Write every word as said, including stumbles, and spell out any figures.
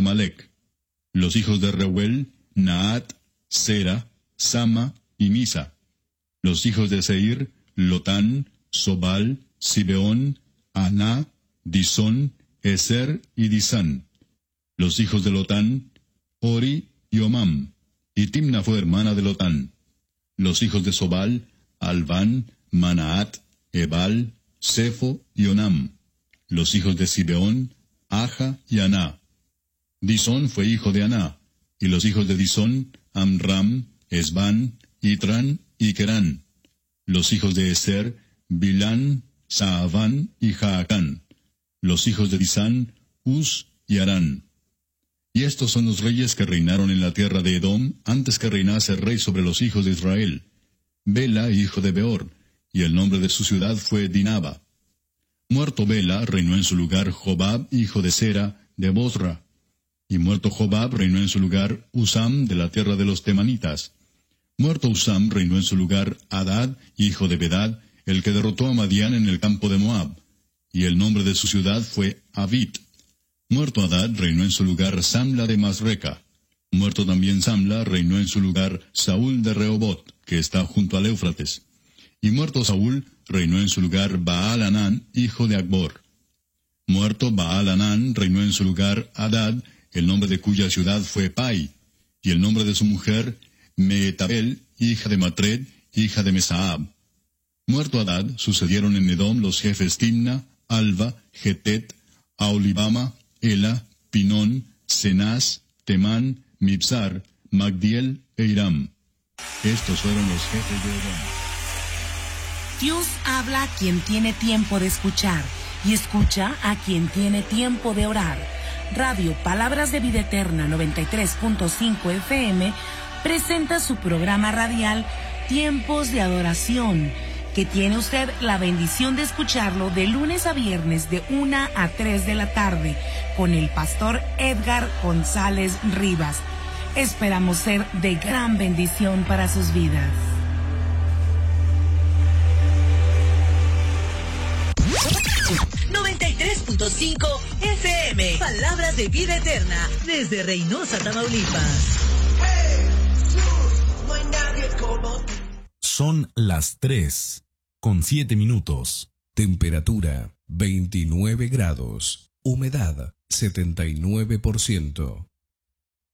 Amalec. Los hijos de Reuel, Naat, Sera, Sama y Misa. Los hijos de Seir, Lotán, Sobal, Sibeón, Aná, Disón, Eser y Disán. Los hijos de Lotán, Ori y Omam. Y Timna fue hermana de Lotán. Los hijos de Sobal, Alván, Manaat, Ebal, Sefo y Onam. Los hijos de Sibeón, Aja y Aná. Disón fue hijo de Aná. Y los hijos de Disón, Amram, Esban, Itran y Kerán. Los hijos de Eser, Bilán, Saaván y Jaacán. Los hijos de Disán, Uz y Arán. Y estos son los reyes que reinaron en la tierra de Edom antes que reinase rey sobre los hijos de Israel. Bela, hijo de Beor, y el nombre de su ciudad fue Dinaba. Muerto Bela, reinó en su lugar Jobab, hijo de Sera, de Bosra. Y muerto Jobab, reinó en su lugar Usam, de la tierra de los Temanitas. Muerto Usam, reinó en su lugar Hadad, hijo de Bedad, el que derrotó a Madián en el campo de Moab. Y el nombre de su ciudad fue Avit. Muerto Hadad, reinó en su lugar Samla de Masreca. Muerto también Samla, reinó en su lugar Saúl de Rehobot, que está junto al Éufrates. Y muerto Saúl, reinó en su lugar Baal-Hanán, hijo de Acbor. Muerto Baal-Hanán, reinó en su lugar Hadad, el nombre de cuya ciudad fue Pai. Y el nombre de su mujer, Mehetabel, hija de Matred, hija de Mesaab. Muerto Hadad, sucedieron en Edom los jefes Timna, Alva, Getet, Aolibama, Ela, Pinón, Cenaz, Temán, Mibsar, Magdiel e Iram. Estos fueron los jefes de Edom. Dios habla a quien tiene tiempo de escuchar y escucha a quien tiene tiempo de orar. Radio Palabras de Vida Eterna noventa y tres punto cinco F M presenta su programa radial Tiempos de Adoración, que tiene usted la bendición de escucharlo de lunes a viernes de una a tres de la tarde con el pastor Edgar González Rivas. Esperamos ser de gran bendición para sus vidas. noventa y tres punto cinco F M, Palabras de Vida Eterna, desde Reynosa, Tamaulipas. Son las tres, con siete minutos. Temperatura veintinueve grados. Humedad setenta y nueve por ciento.